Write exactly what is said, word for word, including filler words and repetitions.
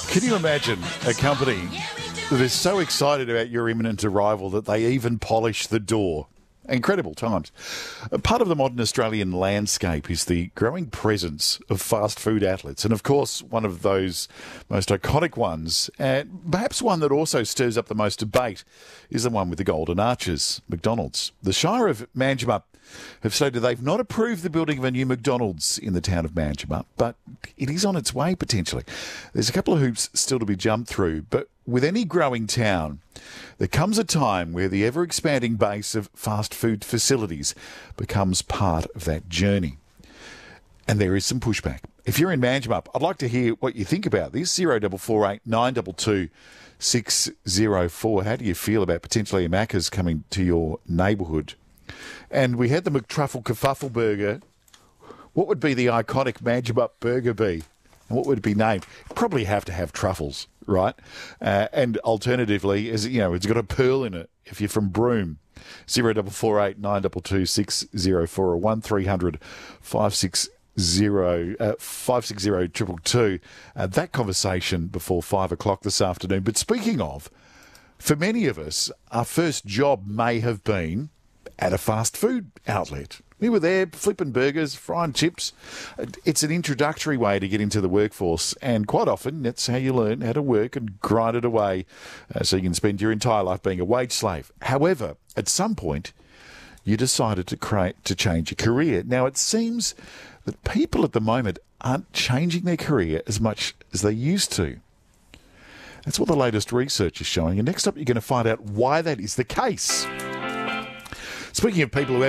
Can you imagine a company that is so excited about your imminent arrival that they even polish the door? Incredible times. A part of the modern Australian landscape is the growing presence of fast food outlets. And of course, one of those most iconic ones, and perhaps one that also stirs up the most debate, is the one with the golden arches, McDonald's. The Shire of Manjimup have stated they've not approved the building of a new McDonald's in the town of Manjimup, but it is on its way potentially. There's a couple of hoops still to be jumped through, but with any growing town, there comes a time where the ever-expanding base of fast food facilities becomes part of that journey. And there is some pushback. If you're in Manjimup, I'd like to hear what you think about this. zero four four eight nine two two six zero four. How do you feel about potentially a Macca's coming to your neighbourhood? And we had the McTruffle Kerfuffle burger. What would be the iconic Manjimup burger be? And what would it be named? Probably have to have truffles, right? Uh, and alternatively, is you know, it's got a pearl in it if you're from Broome. zero four four eight nine two two six zero four or one three hundred five six zero uh, five six zero two two two. Uh, that conversation before five o'clock this afternoon. But speaking of, for many of us, our first job may have been at a fast food outlet. We were there flipping burgers, frying chips. It's an introductory way to get into the workforce, and quite often that's how you learn how to work and grind it away uh, so you can spend your entire life being a wage slave. However, at some point, you decided to create to change your career. Now, it seems that people at the moment aren't changing their career as much as they used to. That's what the latest research is showing, and next up you're going to find out why that is the case. Speaking of people who